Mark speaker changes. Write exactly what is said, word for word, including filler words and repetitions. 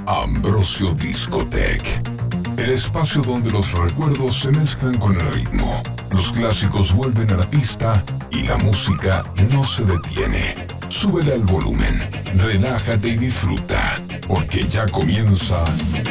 Speaker 1: Ambrosio Discotheque. El espacio donde los recuerdos se mezclan con el ritmo. Los clásicos vuelven a la pista y la música no se detiene. Súbele al volumen, relájate y disfruta, porque ya comienza